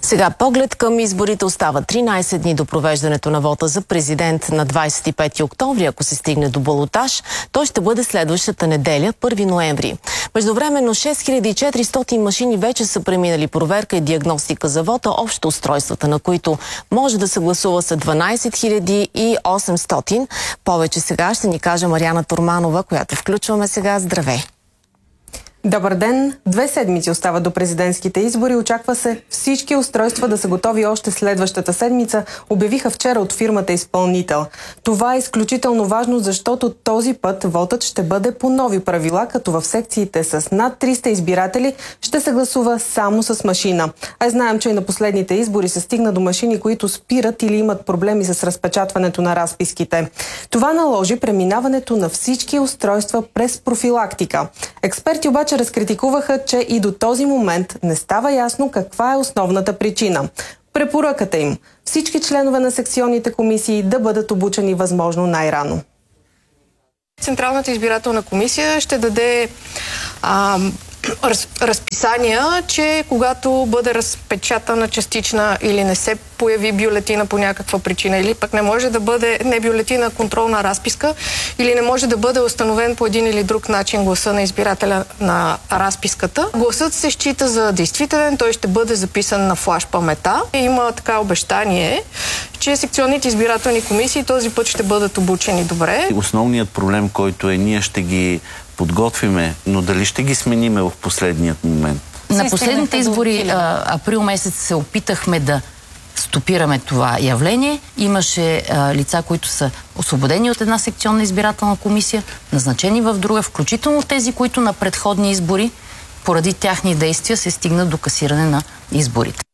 Сега поглед към изборите. Остава 13 дни до провеждането на вота за президент на 25 октомври. Ако се стигне до балотаж, той ще бъде следващата неделя, 1 ноември. Междувременно 6400 машини вече са преминали проверка и диагностика за вота. Общо устройствата, на които може да се гласува, са 12 800. Повече сега ще ни каже Мариана Торманова, която включваме сега. Здравей! Добър ден! 2 седмици остават до президентските избори. Очаква се всички устройства да са готови още следващата седмица, обявиха вчера от фирмата изпълнител. Това е изключително важно, защото този път вотът ще бъде по нови правила, като в секциите с над 300 избиратели ще се гласува само с машина. А знаем, че и на последните избори се стигна до машини, които спират или имат проблеми с разпечатването на разписките. Това наложи преминаването на всички устройства през профилактика. Експерти обаче разкритикуваха, че и до този момент не става ясно каква е основната причина. Препоръката им – всички членове на секционните комисии да бъдат обучени възможно най-рано. Централната избирателна комисия ще даде разписания, че когато бъде разпечатана частична или не се появи бюлетина по някаква причина, или пък не може да бъде не бюлетина, а контролна разписка, или не може да бъде установен по един или друг начин гласа на избирателя на разписката, гласът се счита за действителен, той ще бъде записан на флаш памета. Има така обещание, че секционните избирателни комисии този път ще бъдат обучени добре. Основният проблем, който е, ние ще ги подготвиме, но дали ще ги смениме в последният момент? На последните избори, април месец, се опитахме да стопираме това явление. Имаше лица, които са освободени от една секционна избирателна комисия, назначени в друга, включително тези, които на предходни избори, поради тяхни действия, се стигнат до касиране на изборите.